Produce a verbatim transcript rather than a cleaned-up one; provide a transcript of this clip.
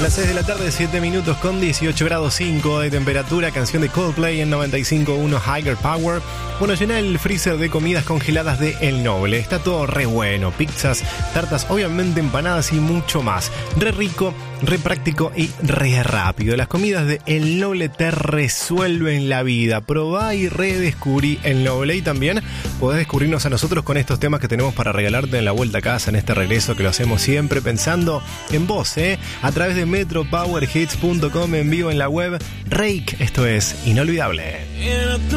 Las seis de la tarde, siete minutos con dieciocho grados cinco de temperatura. Canción de Coldplay en noventa y cinco punto uno Higher Power. Bueno, llena el freezer de comidas congeladas de El Noble. Está todo re bueno. Pizzas, tartas, obviamente empanadas y mucho más. Re rico, re práctico y re rápido. Las comidas de El Noble te resuelven la vida. Probá y redescubrí El Noble. Y también podés descubrirnos a nosotros con estos temas que tenemos para regalarte en la vuelta a casa, en este regreso que lo hacemos siempre pensando en vos, ¿eh? A través de metro power hits punto com, en vivo en la web. Rake, esto es Inolvidable.